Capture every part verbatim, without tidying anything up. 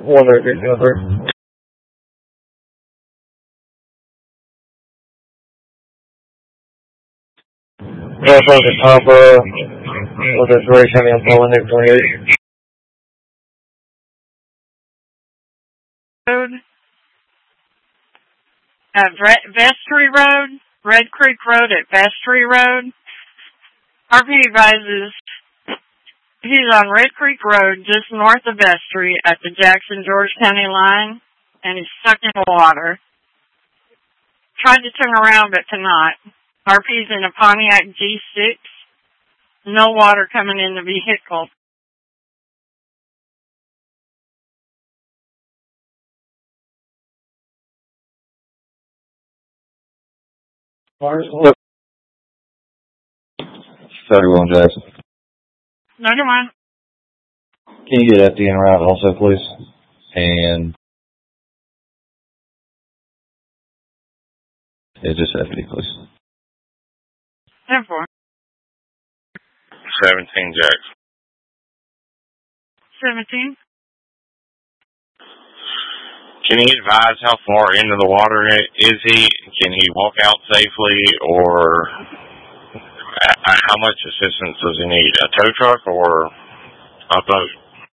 one right there. That's on the top of with this Ray County on Paul Nick twenty-eight. Road at Vestry Road, Red Creek Road at Vestry Road. R P advises he's on Red Creek Road just north of Vestry at the Jackson-George County line, and he's stuck in the water. Tried to turn around, but cannot. R P's in a Pontiac G six. No water coming in the vehicle. Look. thirty-one Jackson. No, come on. Can you get F D N route also, please? And yeah, just F D, please. ten four. seventeen Jackson. seventeen. Can he advise how far into the water is he? Can he walk out safely, or how much assistance does he need? A tow truck or a boat?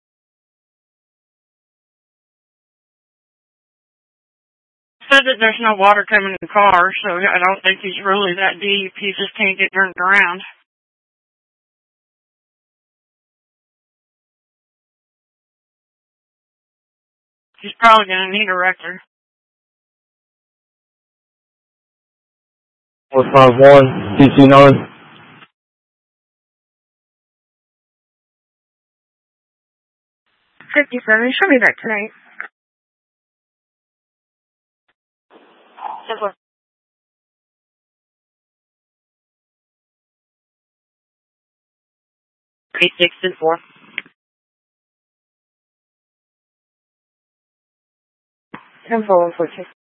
Said that there's no water coming in the car, so I don't think he's really that deep. He just can't get turned around. He's probably going to need a wrecker. four five one, D C nine. fifty-seven, show me back tonight. Simple. Eight six and four. ten four one four two.